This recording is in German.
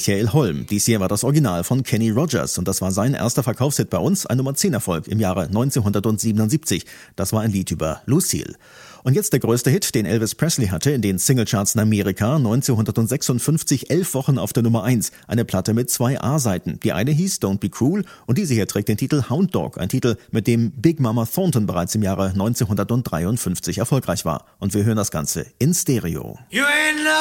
Michael Holm. Dies hier war das Original von Kenny Rogers und das war sein erster Verkaufshit bei uns, ein Nummer-10-Erfolg im Jahre 1977. Das war ein Lied über Lucille. Und jetzt der größte Hit, den Elvis Presley hatte in den Singlecharts in Amerika, 1956, 11 Wochen auf der Nummer 1. Eine Platte mit 2 A-Seiten. Die eine hieß Don't Be Cruel und diese hier trägt den Titel Hound Dog, ein Titel, mit dem Big Mama Thornton bereits im Jahre 1953 erfolgreich war. Und wir hören das Ganze in Stereo.